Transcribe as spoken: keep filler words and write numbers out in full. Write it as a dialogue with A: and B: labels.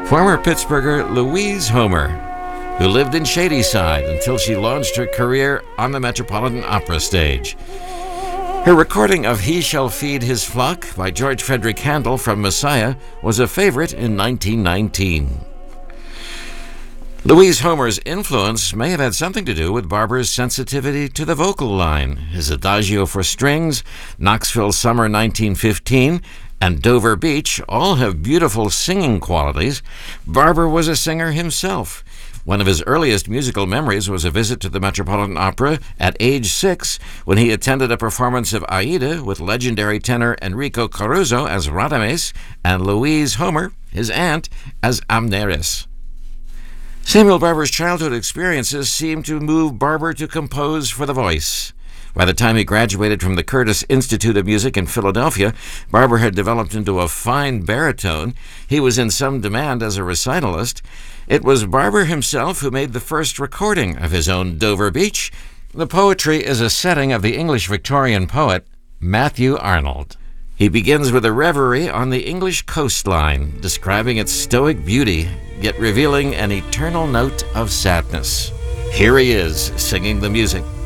A: Former Pittsburgher Louise Homer, who lived in Shadyside until she launched her career on the Metropolitan Opera stage. Her recording of He Shall Feed His Flock by George Frederick Handel from Messiah was a favorite in nineteen nineteen. Louise Homer's influence may have had something to do with Barber's sensitivity to the vocal line. His Adagio for Strings, Knoxville Summer nineteen fifteen, and Dover Beach all have beautiful singing qualities. Barber was a singer himself. One of his earliest musical memories was a visit to the Metropolitan Opera at age six when he attended a performance of Aida with legendary tenor Enrico Caruso as Radames and Louise Homer, his aunt, as Amneris. Samuel Barber's childhood experiences seemed to move Barber to compose for the voice. By the time he graduated from the Curtis Institute of Music in Philadelphia, Barber had developed into a fine baritone. He was in some demand as a recitalist. It was Barber himself who made the first recording of his own Dover Beach. The poetry is a setting of the English Victorian poet Matthew Arnold. He begins with a reverie on the English coastline, describing its stoic beauty, yet revealing an eternal note of sadness. Here he is, singing the music